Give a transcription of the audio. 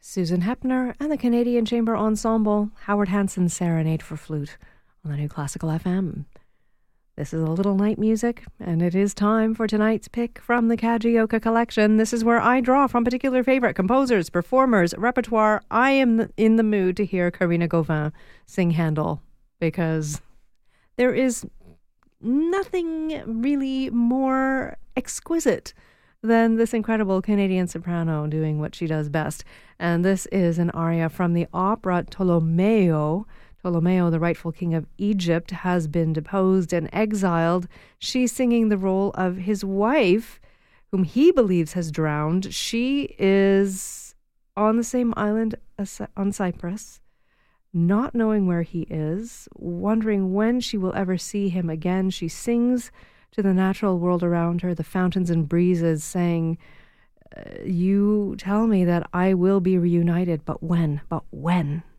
Susan Hepner and the Canadian Chamber Ensemble, Howard Hanson's Serenade for Flute on the New Classical FM. This is a little night music, and it is time for tonight's pick from the Kajioka collection. This is where I draw from particular favorite composers, performers, repertoire. I am in the mood to hear Karina Gauvin sing Handel, because there is nothing really more exquisite than this incredible Canadian soprano doing what she does best. And this is an aria from the opera Ptolomeo. Ptolomeo, the rightful king of Egypt, has been deposed and exiled. She's singing the role of his wife, whom he believes has drowned. She is on the same island on Cyprus, not knowing where he is, wondering when she will ever see him again. She sings to the natural world around her, the fountains and breezes, saying, you tell me that I will be reunited, but when? But when?